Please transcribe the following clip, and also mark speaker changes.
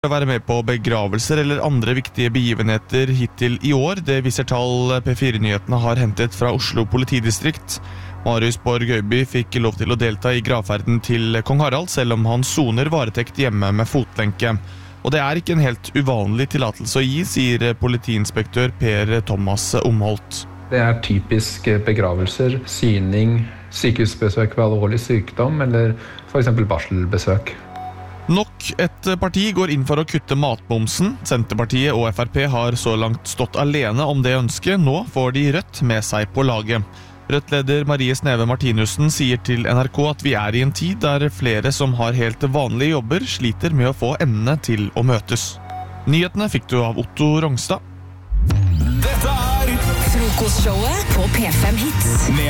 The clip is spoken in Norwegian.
Speaker 1: å være med på begravelser eller andre viktige begivenheter hittil i år. Det viser tall P4-nyhetene har hentet fra Oslo politidistrikt. Marius Borg Øyby fikk lov til å delta i gravferden til kong Harald, selv om han soner varetekt hjemme med fotlenke. Og det er ikke en helt uvanlig tillatelse å gi, sier politiinspektør Per Thomas Omholt.
Speaker 2: Det er typisk begravelser, syning, sykehusbesøk ved alvorlig sykdom eller for eksempel barselbesøk.
Speaker 1: Nok et parti går inn for å kutte matmomsen. Senterpartiet og FrP har så langt stått alene om det ønsket. Nå får de Rødt med seg på laget. Rødt-leder Marie Sneve Martinussen sier til NRK at vi er i en tid der flere som har helt vanlige jobber sliter med å få endene til å møtes. Nyhetene fikk du av Otto Rongstad.
Speaker 3: Dette er
Speaker 4: Frokostshowet på P5 Hits.
Speaker 3: med